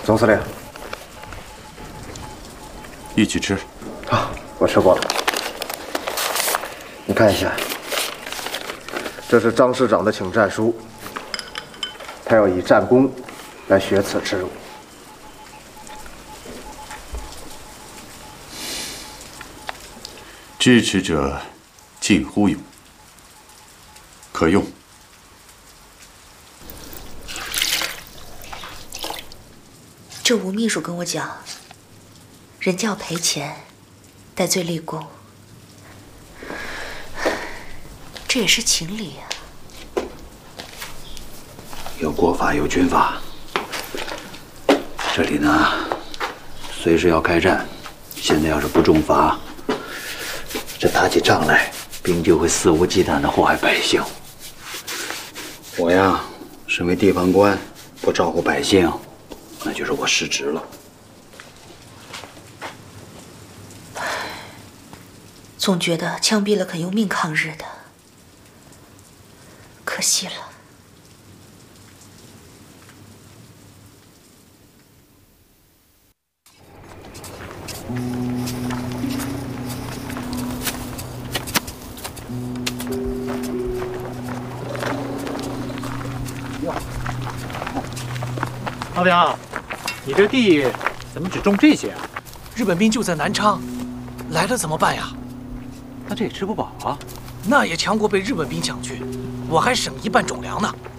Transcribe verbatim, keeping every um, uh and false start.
总司令， 一起吃。 好，我吃过了。你看一下，这是张师长的请战书，他要以战功来雪此耻辱。 支持者近乎勇，可用。 这吴秘书跟我讲，人家要赔钱，戴罪立功，这也是情理啊。 有国法，有军法。这里呢，随时要开战，现在要是不重罚，这打起仗来，兵就会肆无忌惮地祸害百姓。我呀，身为地方官，不照顾百姓。 那就是我失职了。 总觉得枪毙了肯用命抗日的，可惜了。 老表，你这地怎么只种这些啊？ 日本兵就在南昌，来了怎么办呀？ 那这也吃不饱啊。 那也强国被日本兵抢去，我还省一半种粮呢。